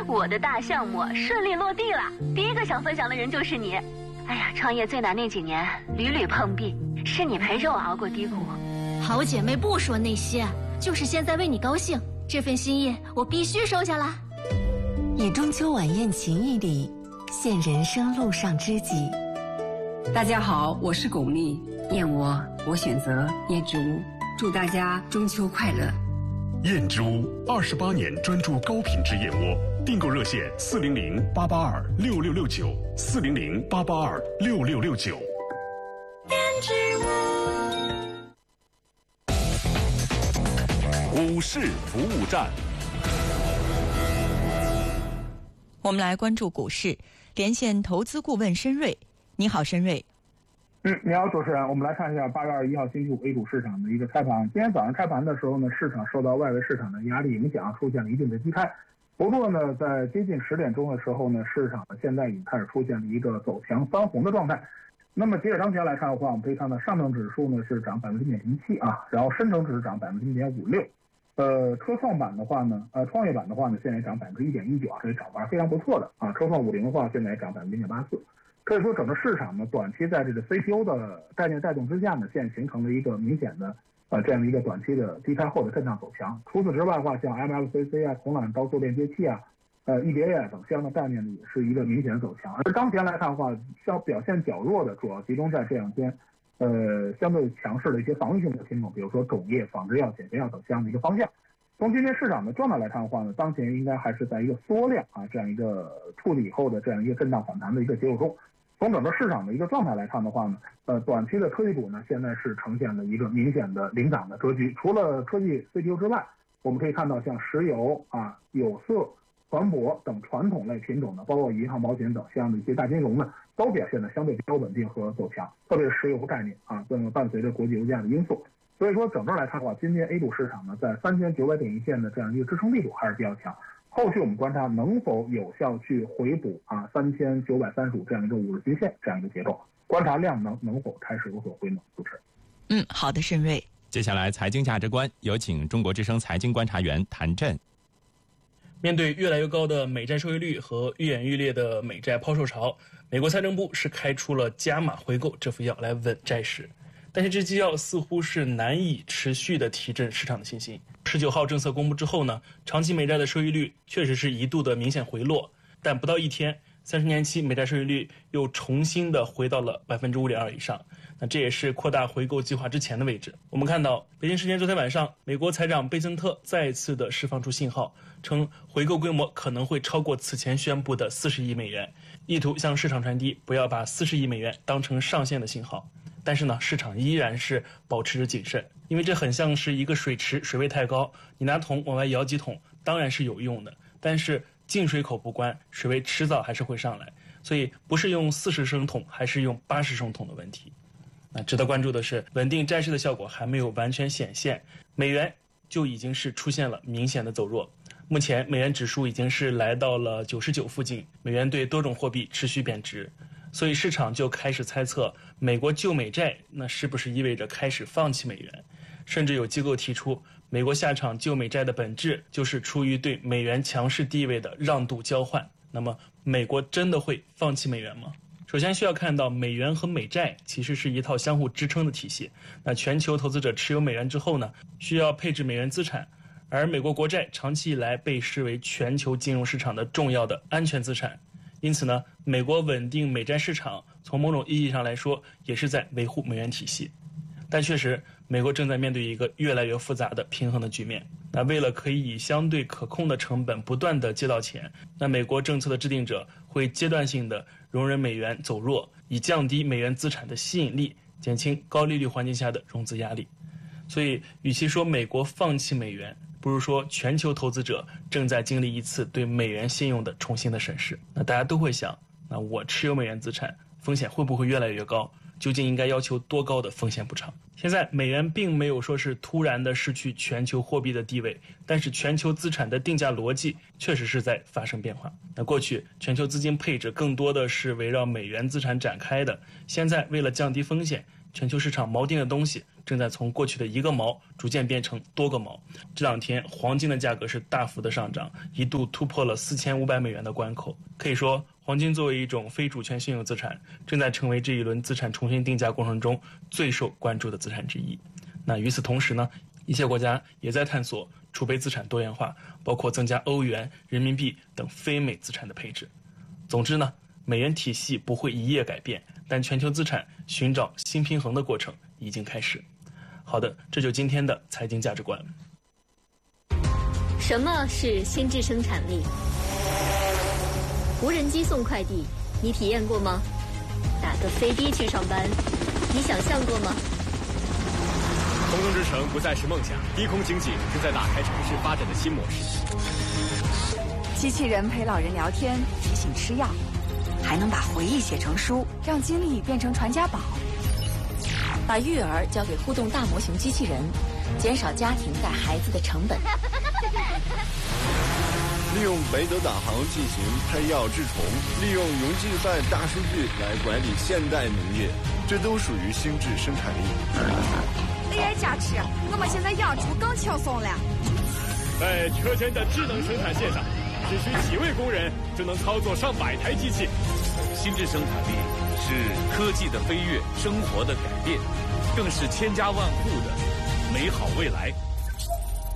我的大项目顺利落地了，第一个想分享的人就是你。哎呀，创业最难那几年屡屡碰壁，是你陪着我熬过低谷。 好姐妹不说那些，就是现在为你高兴，这份心意我必须收下啦。 以中秋晚宴情谊里，现人生路上知己。 大家好，我是巩俐，燕窝我选择燕之屋，祝大家中秋快乐。 燕之屋28年专注高品质燕窝，订购热线400-882-6669，400-882-6669。 燕之屋。股市服务站。 我们来关注股市，连线投资顾问申瑞。你好，申瑞。 你好，主持人。我们来看一下8月21号星期五 A 股市场的一个开盘。今天早上开盘的时候呢，市场受到外围市场的压力影响，出现了一定的低开。不过呢，在接近10点钟的时候呢，市场现在已经开始出现了一个走强翻红的状态。那么截止当前来看的话，我们可以看到上证指数呢是涨0.07%啊，然后深成指涨0.56%。科创板的话呢，创业板的话呢，现在涨1.19%啊，这涨幅非常不错的啊。科创50的话，现在也涨0.84%。可以说，整个市场呢，短期在这个 CPU 的概念带动之下呢，现在形成了一个明显的这样的一个短期的低开后的震荡走强。除此之外的话，像 MLCC 啊、铜缆高速链接器啊、EDA 等相关的概念呢，也是一个明显的走强。而当前来看的话，表现较弱的，主要集中在这两天相对强势的一些防御性的品种，比如说种业、纺织药、减肥药等这样的一个方向。从今天市场的状态来看的话呢，当前应该还是在一个缩量啊这样一个处理以后的这样一个震荡反弹的一个结构中。从整个市场的一个状态来看的话呢，短期的科技股呢，现在是呈现了一个明显的领涨的格局。除了科技 CPU 之外，我们可以看到像石油啊、有色、船舶等传统类品种呢，包括银行、保险等这样的一些大金融呢，都表现得相对比较稳定和走强，特别是石油概念啊，伴随着国际油价的因素。所以说整个来看的话，今天 A 股市场呢，在3900点一线的这样一个支撑力度还是比较强。后续我们观察能否有效去回补啊3935这样一个50均线这样一个结构，观察量能否开始有所回暖。主持人， 好的，申瑞。 接下来财经价值观，有请中国之声财经观察员谭震。 面对越来越高的美债收益率和愈演愈烈的美债抛售潮，美国财政部是开出了加码回购这副药来稳债市。但是这剂药似乎是难以持续的提振市场的信心。19号政策公布之后呢，长期美债的收益率确实是一度的明显回落，但不到一天，30年期美债收益率又重新的回到了5.2%以上。那这也是扩大回购计划之前的位置。我们看到北京时间昨天晚上，美国财长贝森特再次的释放出信号，称回购规模可能会超过此前宣布的40亿美元，意图向市场传递不要把40亿美元当成上限的信号。但是呢，市场依然是保持着谨慎，因为这很像是一个水池，水位太高，你拿桶往外舀几桶当然是有用的，但是进水口不关，水位迟早还是会上来，所以不是用40升桶还是用80升桶的问题。那值得关注的是，稳定债市的效果还没有完全显现，美元就已经是出现了明显的走弱。目前美元指数已经是来到了99附近，美元对多种货币持续贬值，所以市场就开始猜测美国救美债那是不是意味着开始放弃美元，甚至有机构提出美国下场救美债的本质就是出于对美元强势地位的让渡交换。那么美国真的会放弃美元吗？首先需要看到美元和美债其实是一套相互支撑的体系。那全球投资者持有美元之后呢，需要配置美元资产，而美国国债长期以来被视为全球金融市场的重要的安全资产。因此呢，美国稳定美债市场从某种意义上来说也是在维护美元体系。但确实美国正在面对一个越来越复杂的平衡的局面。那为了可以以相对可控的成本不断的借到钱，那美国政策的制定者会阶段性的容忍美元走弱，以降低美元资产的吸引力，减轻高利率环境下的融资压力。所以与其说美国放弃美元，不如说全球投资者正在经历一次对美元信用的重新的审视。那大家都会想，那我持有美元资产风险会不会越来越高？究竟应该要求多高的风险补偿？现在美元并没有说是突然的失去全球货币的地位，但是全球资产的定价逻辑确实是在发生变化。那过去全球资金配置更多的是围绕美元资产展开的，现在为了降低风险，全球市场锚定的东西正在从过去的1个毛逐渐变成多个毛。这2天黄金的价格是大幅的上涨，一度突破了4500美元的关口。可以说，黄金作为一种非主权信用资产，正在成为这一轮资产重新定价过程中最受关注的资产之一。那与此同时呢，一些国家也在探索储备资产多元化，包括增加欧元、人民币等非美资产的配置。总之呢，美元体系不会一夜改变，但全球资产寻找新平衡的过程已经开始。好的，这就今天的财经价值观。 什么是心智生产力？无人机送快递，你体验过吗？打个飞的去上班，你想象过吗？ 空中之城不再是梦想，低空经济正在打开城市发展的新模式。 机器人陪老人聊天，提醒吃药，还能把回忆写成书，让经历变成传家宝。 把育儿交给互动大模型机器人，减少家庭带孩子的成本。 利用北斗导航进行配药治虫，利用云计算大数据来管理现代农业，这都属于心智生产力。 AI 加持，我们现在养猪更轻松了。 在车间的智能生产线上，只需几位工人就能操作上百台机器。 心智生产力是科技的飞跃，生活的改变，更是千家万户的美好未来。